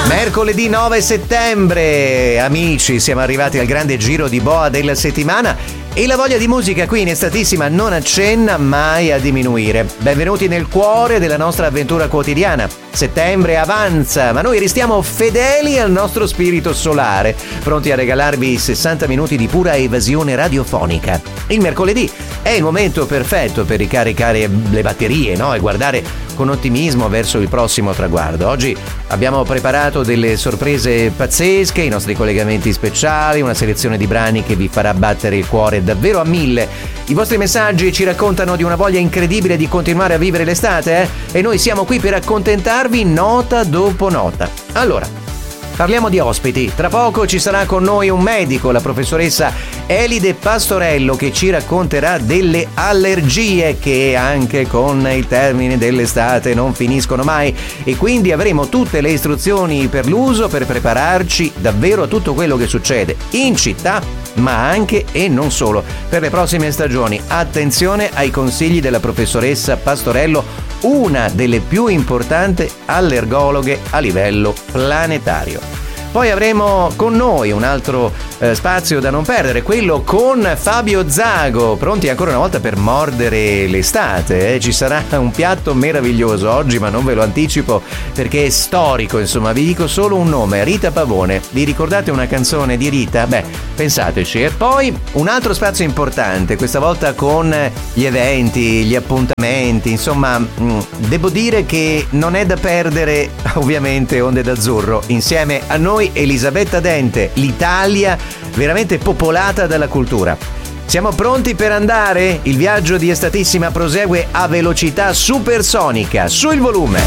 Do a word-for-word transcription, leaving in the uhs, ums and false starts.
Mercoledì nove settembre, amici, siamo arrivati al grande giro di boa della settimana e la voglia di musica qui in Estatissima non accenna mai a diminuire. Benvenuti nel cuore della nostra avventura quotidiana. Settembre avanza, ma noi restiamo fedeli al nostro spirito solare, pronti a regalarvi sessanta minuti di pura evasione radiofonica. Il mercoledì è il momento perfetto per ricaricare le batterie, no? E guardare con ottimismo verso il prossimo traguardo. Oggi abbiamo preparato delle sorprese pazzesche, i nostri collegamenti speciali, una selezione di brani che vi farà battere il cuore davvero a mille. I vostri messaggi ci raccontano di una voglia incredibile di continuare a vivere l'estate, eh? E noi siamo qui per accontentarvi nota dopo nota. Allora, parliamo di ospiti. Tra poco ci sarà con noi un medico, la professoressa Elide Pastorello, che ci racconterà delle allergie che anche con il termine dell'estate non finiscono mai, e quindi avremo tutte le istruzioni per l'uso per prepararci davvero a tutto quello che succede in città, ma anche e non solo per le prossime stagioni. Attenzione ai consigli della professoressa Pastorello, una delle più importanti allergologhe a livello planetario. Poi avremo con noi un altro eh, spazio da non perdere, quello con Fabio Zago, pronti ancora una volta per mordere l'estate. Eh? Ci sarà un piatto meraviglioso oggi, ma non ve lo anticipo perché è storico, insomma. Vi dico solo un nome: Rita Pavone. Vi ricordate una canzone di Rita? Beh, pensateci. E poi un altro spazio importante, questa volta con gli eventi, gli appuntamenti, insomma, mh, devo dire che non è da perdere, ovviamente, Onde d'Azzurro. Insieme a noi Elisabetta Dente, l'Italia veramente popolata dalla cultura. Siamo pronti per andare? Il viaggio di Estatissima prosegue a velocità supersonica. Su il volume.